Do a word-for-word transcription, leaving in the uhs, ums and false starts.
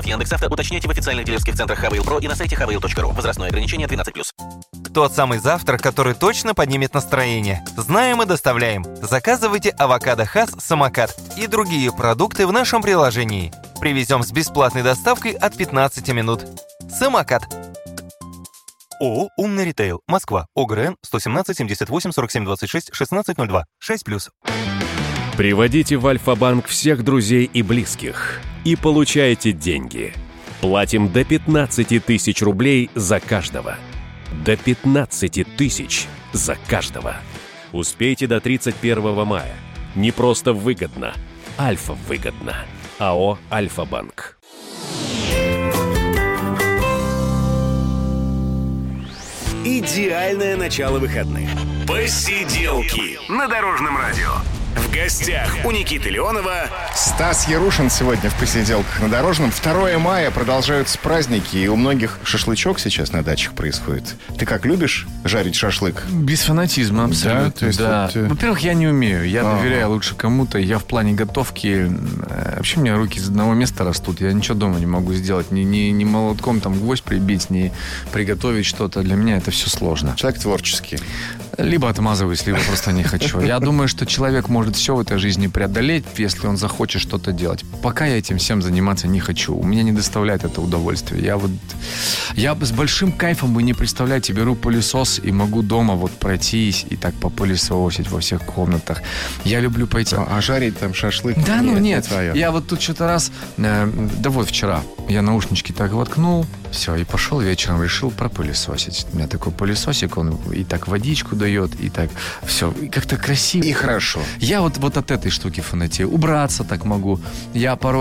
В Яндекс.Авто уточняйте в официальных дилерских центрах Хавейл Про и на сайте хавейл точка ру. Возрастное ограничение двенадцать плюс. Тот самый завтрак, который точно поднимет настроение. Знаем и доставляем. Заказывайте авокадо Хас Самокат и другие продукты в нашем приложении. Привезем с бесплатной доставкой от пятнадцати минут. Самокат. ООО «Умный ритейл», Москва, ОГРН сто семнадцать семьдесят восемь сорок семь двадцать шесть шестнадцать ноль два, шесть плюс. Приводите в Альфа-банк всех друзей и близких и получайте деньги. Платим до пятнадцати тысяч рублей за каждого. До пятнадцати тысяч за каждого. Успейте до тридцать первого мая. Не просто выгодно, Альфа выгодно. АО «Альфа-банк». Идеальное начало выходных. Посиделки на Дорожном радио. В гостях у Никиты Леонова Стас Ярушин сегодня в «Посиделках на Дорожном». второе мая, продолжаются праздники, и у многих шашлычок сейчас на дачах происходит. Ты как, любишь жарить шашлык? Без фанатизма абсолютно, Да, то есть да. вот, э, Во-первых, я не умею, я Ага. доверяю лучше кому-то. Я в плане готовки, э, вообще у меня руки из одного места растут. Я ничего дома не могу сделать, ни, ни, ни молотком там гвоздь прибить, ни приготовить что-то. Для меня это все сложно. Человек творческий. Либо отмазываюсь, либо просто не хочу. Я думаю, что человек может все в этой жизни преодолеть, если он захочет что-то делать. Пока я этим всем заниматься не хочу. У меня не доставляет это удовольствие. Я вот... Я с большим кайфом, вы не представляете, беру пылесос и могу дома вот пройтись и так попылесосить во всех комнатах. Я люблю пойти... А, а жарить там шашлык? Да, ну нет. твое. Я вот тут что-то раз... э, да вот вчера я наушнички так воткнул, все, и пошел вечером, решил пропылесосить. У меня такой пылесосик, он и так водичку дает, и так все. И как-то красиво. И хорошо. Я вот, вот от этой штуки фанатею. Убраться так могу. Я порой